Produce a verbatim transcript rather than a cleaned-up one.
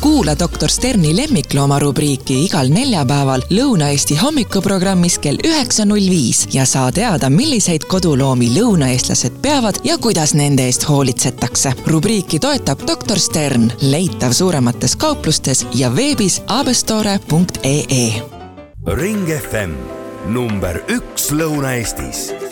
Kuula doktor Sterni lemmiklooma rubriiki igal neljapäeval Lõuna-Eesti hommikuprogrammis kell üheksa null viis ja saa teada, milliseid koduloomi lõunaeestlased peavad ja kuidas nende eest hoolitsetakse. Rubriiki toetab doktor Stern, leitav suuremates kauplustes ja veebis abestore punkt ee. Ring F M number üks Lõuna-Eestis.